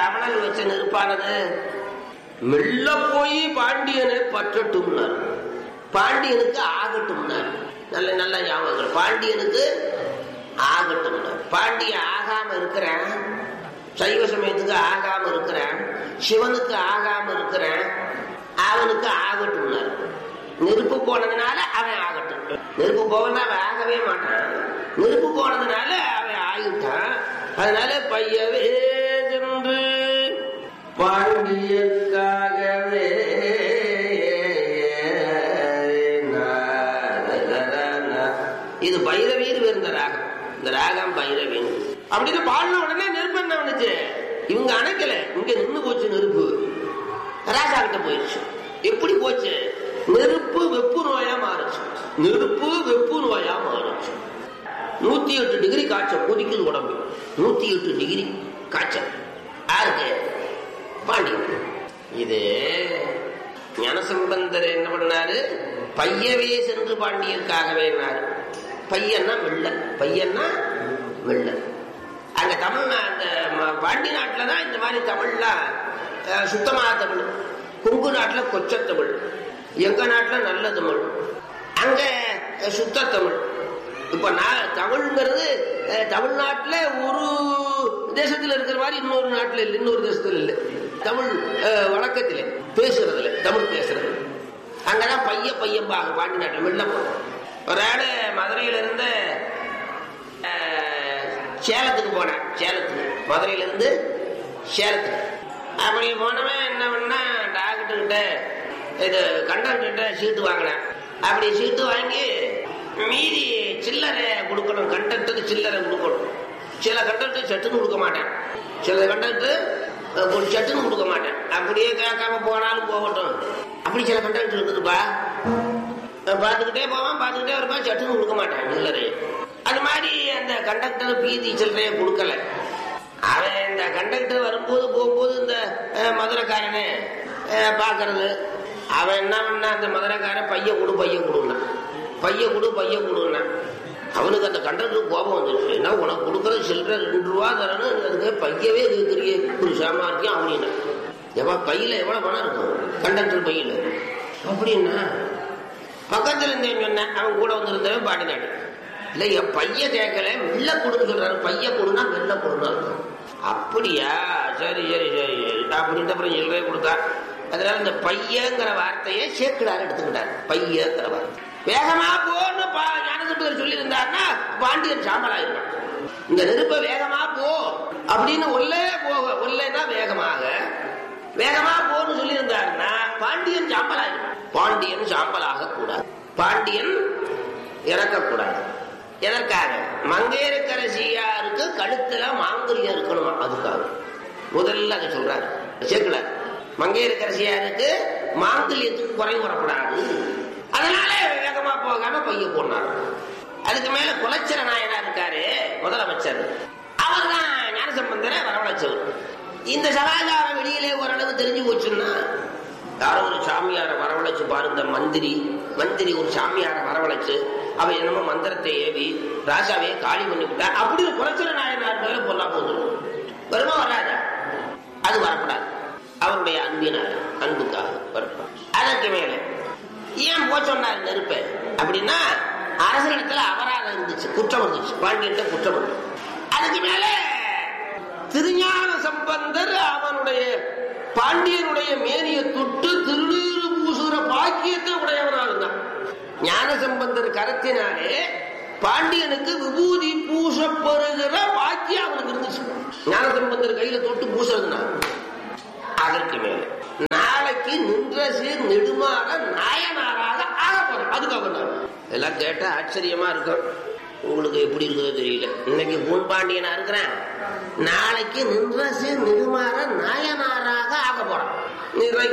அமணன் வச்ச நெருப்பானது மெல்ல போய் பாண்டியனை பற்றட்டும்னார். பாண்டியனுக்கு ஆகட்டும்னார். நல்ல நல்ல ஞாபகங்கள். பாண்டியனுக்கு ஆகட்டும்னார். பாண்டிய ஆகாம இருக்கிறேன், சைவ சமயத்துக்கு ஆகாம இருக்கிறேன், சிவனுக்கு ஆகாம இருக்கிறேன், அவனுக்கு ஆகட்டும்னார். நெருப்பு போனதுனால அவன் ஆகட்டும். நெருப்பு போகனா அவன் ஆகவே மாட்டான். நெருப்பு போனதுனால அவன் ஆகிட்டான். அதனால பையவே சென்று பாண்டியக்காகவே இது பைரவீர் இருந்த ராகம். இந்த ராகம் பைரவீன் அப்படின்னு பாடின உடனே நெருப்பு என்ன பண்ணுச்சு? இவங்க அணைக்கல, இங்க நின்று போச்சு நெருப்பு. ராஜா கிட்ட போயிடுச்சு. எப்படி போச்சு? நெருப்பு வெப்பு நோயா மாறுச்சு. நெருப்பு வெப்பு நோயா மாறுச்சு. 108 டிகிரி காய்ச்சல் கொதிக்குது உடம்பு. 108 டிகிரி காய்ச்சல். யாருக்கு? பாண்டியன். இது ஞானசம்பந்தர் என்ன பண்ணாரு? பையவே சென்று பாண்டியருக்காகவே. பையன்னா வெள்ள, பையன்னா வெள்ள. அங்க தமிழ், அந்த பாண்டி நாட்டுலதான் இந்த மாதிரி தமிழ்லாம் சுத்தமான தமிழ். கொங்கு நாட்டுல கொச்ச தமிழ், எங்க நாட்டுல நல்ல தமிழ், அங்க சுத்த தமிழ். இப்ப நான் தமிழ்ங்கிறது தமிழ்நாட்டுல ஒரு தேசத்துல இருக்கிற மாதிரி இன்னொரு நாட்டுல இல்லை, இன்னொரு தேசத்துல இல்லை. தமிழ் வழக்கத்திலே பேசுறதுல, தமிழ் பேசுறது அங்கதான் பையம்பாங்க. பாண்டி நாட்டுல வெள்ள போறோம். ஒரு ஆளு மதுரையில இருந்து சேலத்துக்கு போனேன். சேலத்துக்கு, மதுரையில இருந்து சேலத்துக்கு அப்படி போனவன் என்ன பண்ணா, டாக்டர் கிட்ட இது கண்டக்டர்கிட்ட சீட்டு வாங்கினேன். அப்படி சீட்டு வாங்கி மீதி சில்லறை கொடுக்கணும். கண்டக்டருக்கு சில்லறை கொடுக்கணும். சில கண்டக்டர் சட்டுன்னு கொடுக்க மாட்டேன், சில கண்டக்டர் சட்டுன்னு கொடுக்க மாட்டேன். அப்படியே கேட்காம போனாலும் போகட்டும். அப்படி சில கண்டக்டர் இருக்குதுப்பா. பார்த்துக்கிட்டே போவான், பார்த்துக்கிட்டே இருப்பான், சட்டுன்னு கொடுக்க மாட்டேன் சில்லறையை. அது மாதிரி அந்த கண்டக்டர் பீதி சில்லறையை கொடுக்கல. அவன் இந்த கண்டக்டர் வரும்போது போகும்போது இந்த மதுரைக்காரனே பாக்குறது. அவன் என்ன பண்ணா, அந்த மதுரைக்காரன் பைய கொடுன்னா, பைய கொடுன்னா. அவனுக்கு அந்த கண்டக்டருக்கு கோபம் வந்துருச்சு. ஏன்னா உனக்கு கொடுக்கறது சில்லறை 2 ரூபா தரணும், அதுக்கு பையவே இருக்கிறீங்க, இப்படி சாமார்த்தியம் அப்படின்னா. எவ்வளோ பையில எவ்வளவு பணம் இருக்கும் கண்டக்டர் பையில அப்படின்னா. பக்கத்துல இருந்தேன் சொன்னேன், அவன் கூட வந்திருந்தவன் பாடி நாட்டு. இல்ல என் பைய கேட்கல, வெள்ள கொடுன்னு சொல்றாரு. பைய கொடுனா வெள்ள கொடுனா. அப்படியா, சரி சரி சரி அப்படின்ட்டு அப்புறம் சில்லறை கொடுத்தா. அதனால இந்த பையங்கிற வார்த்தையை சேக்கிடார் எடுத்துக்கிட்டார். பையங்கிற வார்த்தை வேகமா போன்னு ஞானசம்பந்தர் சொல்லி இருந்தாருன்னா பாண்டியன் சாம்பலாயிருப்பான். இந்த நெருப்ப வேகமா போ அப்படின்னு ஒல்லைன்னா வேகமா போன்னு சொல்லி இருந்தாருன்னா பாண்டியன் சாம்பலாயிருப்பான். பாண்டியன் சாம்பலாக கூடாது, பாண்டியன் இறக்கக்கூடாது. எதற்காக? மங்கையரசியாருக்கு கழுத்துல மாங்கல்யம் இருக்கணுமா, அதுக்காக முதல்ல அதை சொல்றாரு சேக்கிழார். மங்கையரசியாருக்கு மாங்கல்யத்துக்கு குறைவு வரக்கூடாது, அதனால வேகமா போகாம பைய போனார். அதுக்கு மேல குலச்சிர நாயனா இருக்காரு முதலமைச்சர், அவர் தான் ஞானசம்பந்தரை வரவழைச்சவர். இந்த சமாச்சாரம் வெளியிலே ஓரளவு தெரிஞ்சு போச்சுன்னா, யாரோ ஒரு சாமியார வரவழைச்சு பாருங்க. மந்திரி ஒரு சாமியார வரவழைச்சு அவ என்னமோ மந்திரத்தை ஏவி ராஜாவே காலி பண்ணி விட்டா அப்படின்னு குலச்சிர நாயனார் மேல பொல்லா போதும். வருமா வராதா? அது வரக்கூடாது. அவருடைய அன்புக்காக வரக்கூடாது. அதற்கு மேல ஏன் போச்சொன்னார் நெருப்ப அப்படின்னா, அரசனிடத்துல அபராதம் இருந்துச்சு, குற்றம் இருந்துச்சு, பாண்டியன்ட்ட குற்றம் இருந்துச்சு. அதுக்கு மேல திருஞான சம்பந்தர் அவனுடைய பாண்டியனுடைய மேனியை தொட்டு திருநீறு பூசுகிற பாக்கியத்தை உடையவனா இருந்தான். ஞானசம்பந்தர் கரத்தினாலே பாண்டியனுக்கு விபூதி பூசப்படுகிற பாக்கியம் அவனுக்கு இருந்துச்சு. ஞானசம்பந்தர் கையில தொட்டு பூசுறதுனா. அதற்கு மேல நாளைக்கு நின்ற சீர் நெடுமாக நாயனாராக ஆக போறேன். அதுக்காக எல்லாம் கேட்டா ஆச்சரியமா இருக்கும். உங்களுக்கு எப்படி இருக்குதோ தெரியல. இன்னைக்கு பூன்பாண்டியனா இருக்கிறேன், நாளைக்கு நின்ற சீர் நெடுமாற நாயனாராக ஆக போறான்.